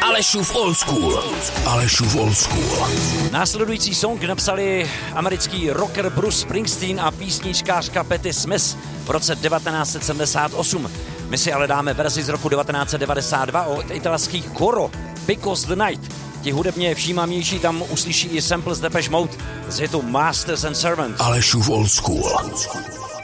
Alešův Old School. Alešův Old School. Následující song napsali americký rocker Bruce Springsteen a písničkářka Patti Smith v roce 1978. My si ale dáme verzi z roku 1992 od italských Coro, Because the Night. Ti hudebně všímavější tam uslyší i sample z Depeche Mode z hitu Masters and Servants. Alešův Old School.